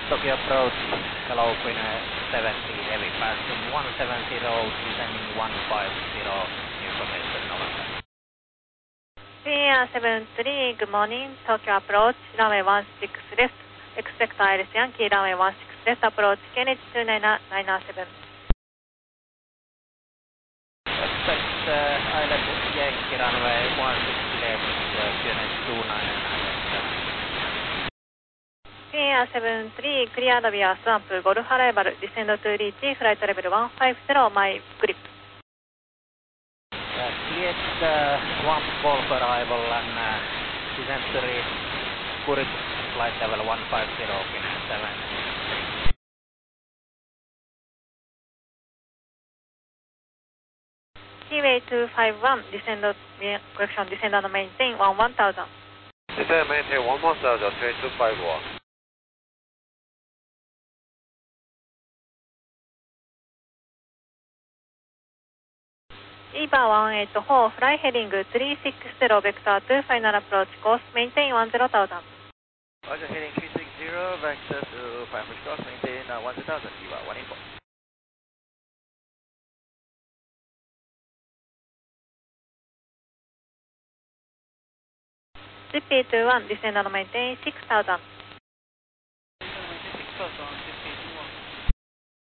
Tokyo approach, hello, Winner 70, heavy passing 170, descending 150, information November. Korea 73, good morning, Tokyo approach, runway 16 left, expect Iris Yankee, runway 16 left, approach, KNH 297. Expect Iris Yankee, runway 16 left, KNH 297. Korea 73, clear via swamp, Golf arrival, descend to reach, flight level 150, my grip. Cleared swamp golf arrival and descent to reach Kurik flight level 150, pin 7. Seaway 251, correction, descend and maintain 1000. Descend and maintain 1000, 3251. EVA 184, fly heading 360, vector 2, final approach course, maintain 10,000. Roger, heading 360, vector to final approach course, maintain 10,000, EVA 184. GP21, descend and maintain 6000. Descend and maintain 6000.